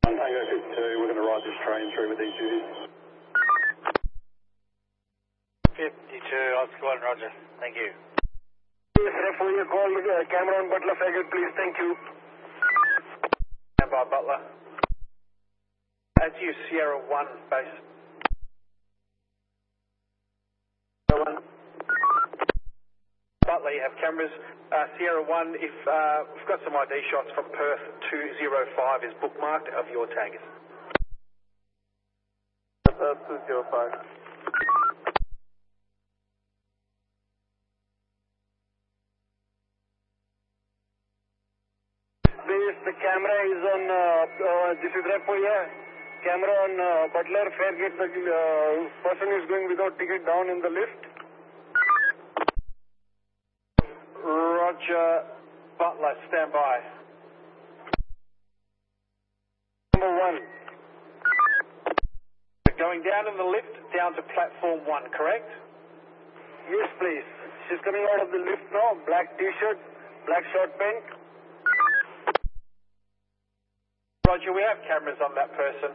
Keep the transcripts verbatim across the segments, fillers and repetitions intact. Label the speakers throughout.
Speaker 1: Tango fifty-two, we're going to ride this train through with these duties.
Speaker 2: fifty-two, Oscar one, roger. Thank you.
Speaker 3: Yes, referee, call uh, Cameron Butler Faggot, please. Thank you.
Speaker 2: Stand by, Butler. That's you, Sierra one, base. Sierra one. Butler, you have cameras. Uh, Sierra one, if uh, we've got some I D shots from Perth two oh five is bookmarked of your taggers.
Speaker 3: Uh, two oh five. This, the camera is on, uh, uh, this is Repo, yeah. Camera on uh, Butler, Fairgate, the uh, person is going without ticket down in the lift.
Speaker 2: Roger, Butler, stand by.
Speaker 3: Number one.
Speaker 2: We're going down in the lift, down to platform one, correct?
Speaker 3: Yes, please. She's coming out of the lift now, black t-shirt, black short pant.
Speaker 2: Roger, we have cameras on that person.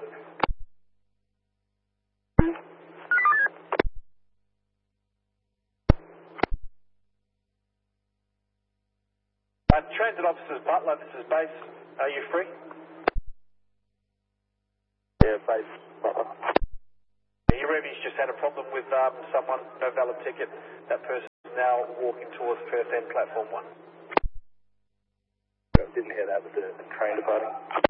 Speaker 2: Uh, transit officers, Butler, this is base. Are you free?
Speaker 3: Yeah, base. Butler.
Speaker 2: Your Revy's just had a problem with um, someone, no valid ticket. That person is now walking towards Perth End, platform one.
Speaker 3: Didn't hear that with the, the train departing.